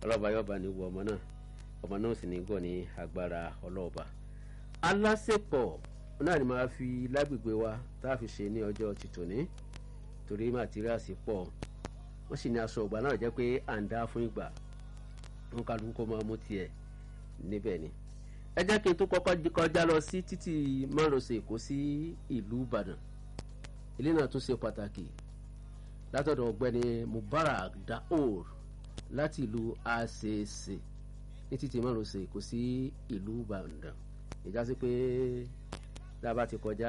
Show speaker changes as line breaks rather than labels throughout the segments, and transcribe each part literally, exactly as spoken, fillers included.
ọlọ́ba yọba ní wọ ọmọ náà ọmọ náà sì ní gbọ́ ní agbára ọlọ́ọ̀ba. alásèpọ̀ náà ni máa fi lágbègbè wa tá a fi ṣe ní ọjọ́ tìtòní torí màtíríàsì pọ̀ wọ́n sì ní aṣọ ọgbà náà jẹ́ pé à ń dá fún ìgbà wọn kálukú kó máa mú tiẹ̀ níbẹ̀ ni. ẹ jẹ́ kí n tó kọ́kọ́ kọjá lọ sí títì márosẹ̀ Èkó sí ìlú Ìbàdàn. ilé náà tún ṣe pàtàkì látọ̀dọ̀ ọ̀gbẹ́ni Mubarak Daoud láti ìlú Àṣeṣe ní títì márosẹ̀ Èkó sí ìlú Ìbàdàn. ìjà sí pé dábàá ti kọjá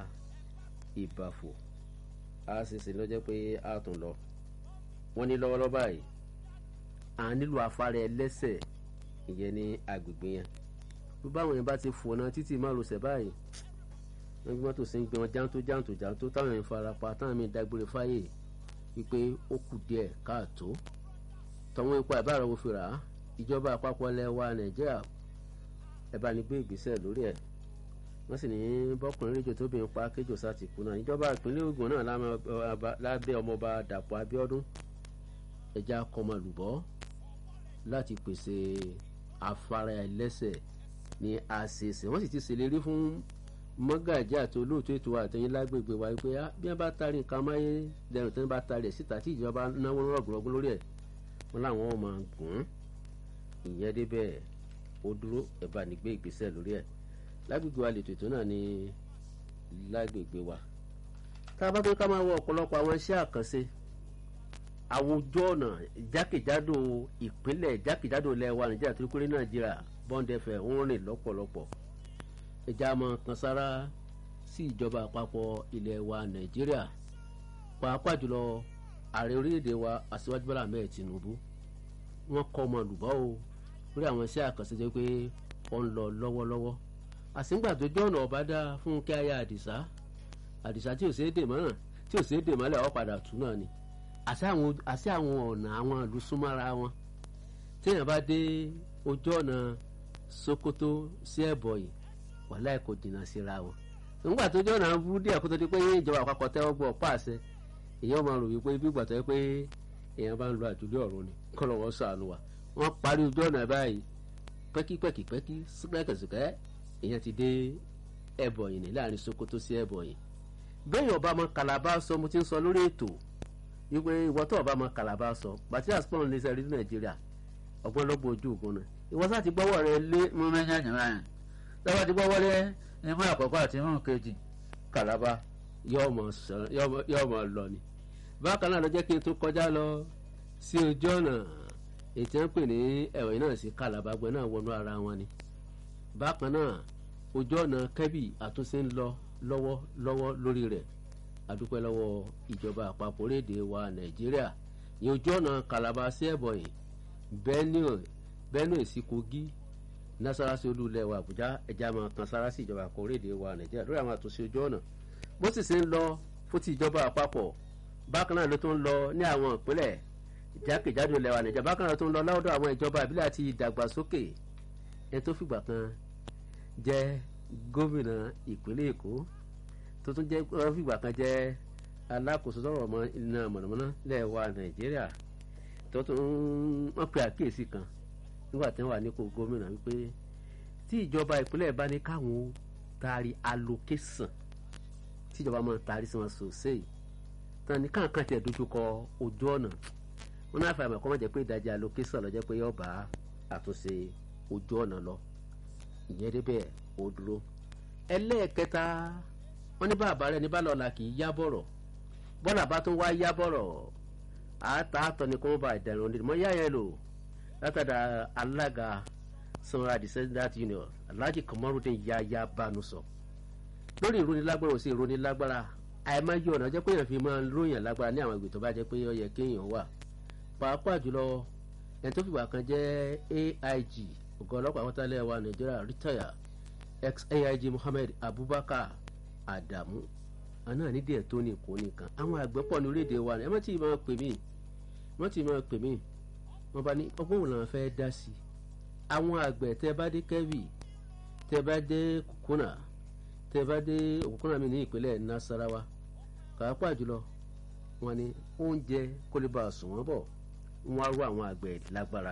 Ìbàfò Àṣeṣe ló jẹ́ pé a tún lọ. wọ́n ní lọ́wọ́lọ́wọ́ báyìí à ń nílò afárá ẹlẹ́sẹ̀ ìyẹn ní agbègbè yẹn. bí báwọn yẹn bá ti fònà títì márosẹ̀ báyìí wọ́n gbé mọ́tò sí ń gbé wọn jántó jántó jántó táwọn yẹn farapa táwọn mi dágbére fáyè wípé ó kù díẹ̀ káàtó. tọ́wọ́n ipò àbára wo fi rà á ìjọba àpapọ̀ ilẹ̀ wa Nàìjíríà ẹ bá ní gbé ìgbésẹ̀ lórí ẹ̀. wọ́n sì ní bọ́kùnrin rédíò tó bìnrin pa kéjò sáti kú náà ìjọba ìpínlẹ̀ Ògùn náà lábẹ́ ọmọọba Dàpọ̀ Abíọ́dún ẹja kọmọlùbọ́ láti pèsè afárá ẹlẹ́sẹ̀ ní Àṣeṣe. wọ́n sì ti ṣèlérí fún mọ́gàjí àti olóòtú ètò àtẹ̀yìn lágbègbè wa pé bí wọ́n bá taari nǹkan amáyé lẹ́rù tí wọ́n bá taari ẹ̀ síta tí ìjọba náwó rọ̀gùrọ̀gùn lórí ẹ̀ wọ́n láwọn ọmọ gùn ìyẹn débẹ̀ ó dúró ẹ̀ bá ní gbé ìgbésẹ̀ lórí ẹ̀. lágbègbè wa lètò ètò náà ní lágbègbè wa. tá a bá tó ká máa wọ ọ̀pọ̀lọpọ̀ àwọn iṣẹ́ àkànṣe àwọn ojú ọ̀nà jákèjádò ìpínlẹ̀ jákèjádò ilẹ̀ wa Nàìjíríà tó kéré Nàìjíríà Bond F M ń rìn lọ́pọ̀lọpọ̀. ẹja mọ kan sára sí ìjọba àpapọ̀ ilẹ̀ wa Nàìjíríà pàápàá jùlọ ààrẹ orílẹ̀-èdè wa Aṣíwájú Bọ́lá Ahmed Tinubu. wọ́n kọ́ ọmọ lùbọ́ o lórí àwọn iṣẹ́ àkànṣe jẹ́ pé ó ń lọ lọ́wọ́lọ́wọ́. àsìngbà tó jẹ́ ọ̀nà ọ̀bá dá fún kí aya Àdìsá Àdìsá tí ò ṣeé dè mọ́ràn tí ò ṣeé dè mọ́lẹ̀ ọ̀ padà tù náà ni. àṣẹ àwọn ọ̀nà àwọn ìlú súnmọ́ra wọn téèyàn bá dé ojú ọ̀nà Sokoto sí Ẹ̀bọ̀yì wàláì kò dìnnà síra wọn. nígbà tó jẹ́ ọ̀nà burú díẹ̀ kó tó di pé ìjọba àpapọ̀ tẹ́wọ́ gbọ́ pàṣẹ èèyàn máa rò wípé bí gbàtọ́ pé èèyàn bá ń lo àjùlé ọ̀run ni kọ́ lọ́wọ́ sànù wa. wọ́n parí ojú ọ̀nà báyìí pẹ́kípẹ́kípẹ́kí síkẹ́kẹ̀síkẹ́ èèyàn ti dé Ẹ̀bọ̀yì ní láàrin Sokoto sí Ẹ̀bọ̀yì. bẹ́ẹ̀ ọba ọmọ Calabar sọ mo ti ń sọ lórí ètò wípé ìwọ tó ọba ọmọ Calabar sọ bàtí àsopọ̀ ní sẹ́rí Nàìjíríà ọgbọ́n lọ́gbọ̀n ojú ògùn náà ìwọ sá ti gbọ́wọ́ rẹ lé mú mẹ́nyàn yàn lọ́wọ́ ti gbọ́wọ́ rẹ ní mú àkọ́kọ́ àti mú kejì Calabar yóò mọ̀ lọ ni. bákan náà ló jẹ́ kí n tó kọjá lọ sí ojú ọ̀nà ètò ń pè ní ẹ̀wọ̀n náà sí Calabar gbẹ náà wọnú ara wọn ni. bákan náà ojú ọ̀nà Kẹ́bì àtúnṣe ń lọ lọ́wọ́ lọ́wọ́ lórí rẹ̀ adúpẹ́ lọ́wọ́ ìjọba àpapọ̀ orílẹ̀-èdè wa Nàìjíríà ní ojú ọ̀nà Calabar sí Ẹ̀bọ̀yì Benue Benue sí Kogi Nasarawa olú ilẹ̀ wa Àbújá ẹja máa kan sára sí ìjọba àpapọ̀ orílẹ̀-èdè wa Nàìjíríà lórí àwọn àtúnṣe ojú ọ̀nà bó sì ṣe ń lọ fún ti ìjọba àpapọ̀. bákan náà ló tún ń lọ ní àwọn ìpínlẹ̀ jákèjádò ilẹ̀ wa Nàìjíríà. bákan náà tó ń lọ láwùjọ àwọn ìjọba ìbílẹ̀ àti ìdàgbàsókè. ẹ tó fìgbà kan jẹ́ gómìnà ìpínlẹ̀ Èkó tó tún jẹ́ fìgbà kan jẹ́ alákòóso sọ̀rọ̀ ọmọ iná mọ̀nàmọ́ná ilẹ̀ wa Nàìjíríà tó tún wọ́n pe àkíyèsí kan nígbà tí wọ́n wà nípò gómìnà wípé tí ìjọba ìpínlẹ̀ bá ní káwọn taari allocation tí ìjọba máa taari sí wọn sòsè tán ní káàkiri tiẹ̀ dojúkọ ojú ọ̀nà wọn náà fàmì kọ́ mọ̀ jẹ́ pé ìdajì allocation lọ jẹ́ pé yóò bá àtúnṣe ojú ọ̀nà lọ ìyẹn débẹ̀ ó dúró. ẹlẹ́ẹ̀kẹta wọn ní bàbá rẹ̀ ní bá lọ́la kì í yá bọ̀rọ̀ bọ́lá bá tún wá yá bọ̀rọ̀ àátà àtọ̀ ni kò mọ̀ bá ìdẹ̀rùn ní mọ̀ yá yẹn lò látàdá alága Sanra Descendant Union Alhaji Kamarudin Yaya Banu sọ lórí ìrónilágbára ò sí ìrónilágbára àìmáyé ọ̀nà jẹ́ pé èèyàn fi máa ń ròyìn lágbára ní àwọn ìgbè tó bá jẹ́ pé ó yẹ kéèyàn wà pàápàá jùlọ ẹni tó fìgbà kan jẹ́ A I G ọ̀gá ọlọ́pàá àwọ̀tálẹ̀ wa Nàìjíríà retire ex A I G Muhammad Abubakar Adamu àná nídìí ẹ̀ tó ní ìkó nìkan àwọn àgbẹ̀ pọ̀ ní orílẹ̀-èdè wa ẹ má tí ì máa pè mí wọ́n tí ì máa pè mí wọ́n bá ní ọgbọ́n òun làwọn fẹ́ dá sí àwọn àgbẹ̀ tẹ́ bá dé Kẹ́bì tẹ́ bá dé Kùkúnà tẹ́ bá dé Òkúkúnà mi ní ìpínlẹ̀ Nasarawa pàápàá jùlọ wọ́n ní oúnjẹ kó lè bá a sùn wọ́n bọ̀ wọ́n á rú àwọn àgbẹ̀ lágbára